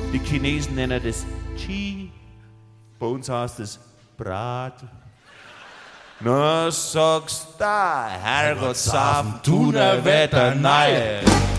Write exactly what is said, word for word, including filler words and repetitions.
Die Chinesen nennen das Qi. Bei uns heißt es Brat. Na, sagst da, Herrgott, Safen, tun Wetter, nein.